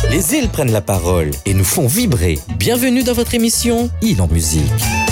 Les îles prennent la parole et nous font vibrer. Bienvenue dans votre émission Île en musique.